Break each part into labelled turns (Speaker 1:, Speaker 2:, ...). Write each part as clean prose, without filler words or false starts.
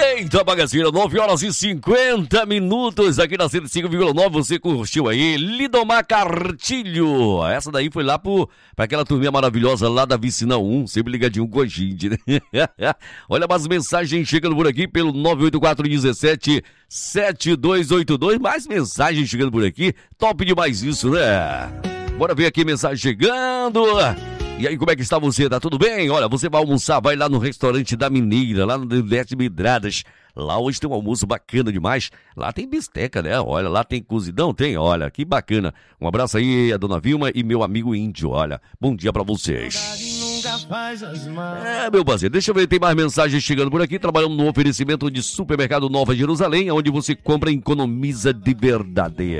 Speaker 1: Eita, bagaceira, 9 horas e 50 minutos aqui na 105,9. Você curtiu aí Lidomar Cartilho. Essa daí foi lá pra aquela turminha maravilhosa lá da Vicinal 1, sempre ligadinho com a gente, né? Olha mais mensagens chegando por aqui pelo 984177282. Mais mensagens chegando por aqui. Top demais isso, né? Bora ver aqui mensagem chegando. E aí, como é que está você? Tá tudo bem? Olha, você vai almoçar, vai lá no restaurante da Mineira, lá no Delete Midradas. Lá hoje tem um almoço bacana demais. Lá tem bisteca, né? Olha, lá tem cozidão, tem. Olha, que bacana. Um abraço aí a dona Vilma e meu amigo Índio. Olha, bom dia pra vocês. Meu parceiro, deixa eu ver, tem mais mensagens chegando por aqui. Trabalhamos no oferecimento de Supermercado Nova Jerusalém, onde você compra e economiza de verdade.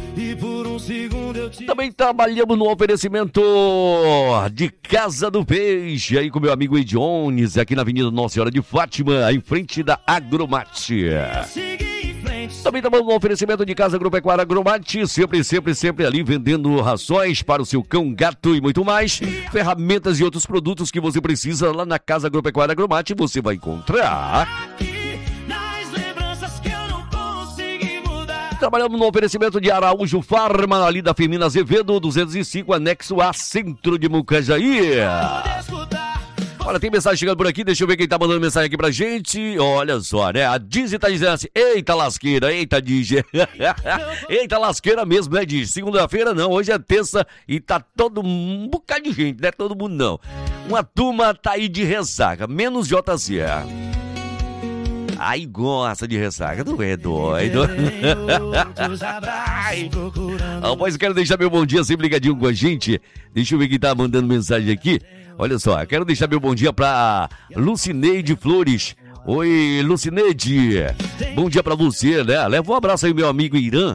Speaker 1: Também trabalhamos no oferecimento de Casa do Peixe, aí com meu amigo Ediones, aqui na Avenida Nossa Senhora de Fátima, em frente da Agromate. Também estamos no oferecimento de Casa Agropecuária Agromate, sempre ali vendendo rações para o seu cão, gato e muito mais. Ferramentas e outros produtos que você precisa lá na Casa Agropecuária Agromate você vai encontrar. Trabalhamos no oferecimento de Araújo Farma, ali da Firmina Azevedo, 205, anexo A, centro de Mucajaí. Olha, tem mensagem chegando por aqui, deixa eu ver quem tá mandando mensagem aqui pra gente. Olha só, né? A Dizi tá dizendo assim, eita lasqueira, eita Dizi. Eita lasqueira mesmo, né, Dizi? Segunda-feira não, hoje é terça e tá todo um bocado de gente, né? Todo mundo não. Uma turma tá aí de ressaca, menos JC. Ai, gosta de ressaca, tu é doido. Pois quero deixar meu bom dia sempre ligadinho com a gente. Deixa eu ver quem tá mandando mensagem aqui. Olha só, quero deixar meu bom dia pra Lucineide Flores. Oi, Lucineide. Bom dia pra você, né? Leva um abraço aí, meu amigo Irã.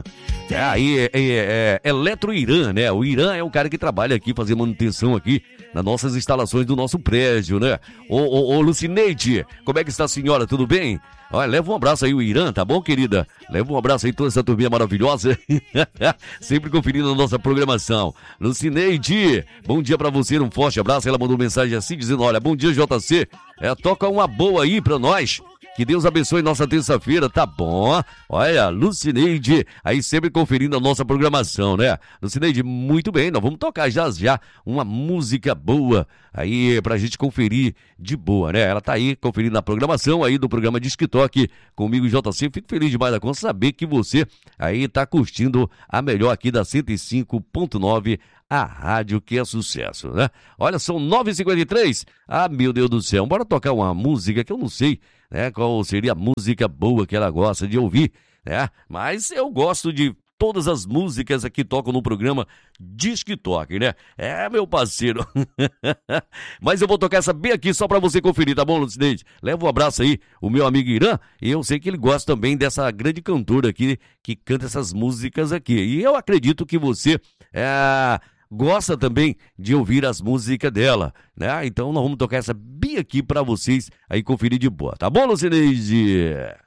Speaker 1: Eletro Irã, né? O Irã é o cara que trabalha aqui, fazendo manutenção aqui nas nossas instalações do nosso prédio, né? Ô, Lucineide, como é que está a senhora? Tudo bem? Olha, leva um abraço aí o Irã, tá bom, querida? Leva um abraço aí toda essa turminha maravilhosa. Sempre conferindo a nossa programação. Lucineide, bom dia pra você, um forte abraço. Ela mandou mensagem assim, dizendo, olha, bom dia, JC. Toca uma boa aí pra nós. Que Deus abençoe nossa terça-feira, tá bom? Olha, Lucineide, aí sempre conferindo a nossa programação, né? Lucineide, muito bem, nós vamos tocar já uma música boa aí pra gente conferir de boa, né? Ela tá aí conferindo a programação aí do programa Disque Toque comigo, JC. Fico feliz demais da conta saber que você aí tá curtindo a melhor aqui da 105.9, a rádio que é sucesso, né? Olha, são 9h53. Ah, meu Deus do céu, bora tocar uma música que eu não sei, né? Qual seria a música boa que ela gosta de ouvir, né? Mas eu gosto de todas as músicas que tocam no programa Disque Toque, né? Meu parceiro. Mas eu vou tocar essa bem aqui só pra você conferir, tá bom, Lucineide? Leva um abraço aí, o meu amigo Irã, e eu sei que ele gosta também dessa grande cantora aqui, que canta essas músicas aqui. E eu acredito que você gosta também de ouvir as músicas dela, né? Então nós vamos tocar essa bem aqui pra vocês aí conferir de boa, tá bom, Lucineide?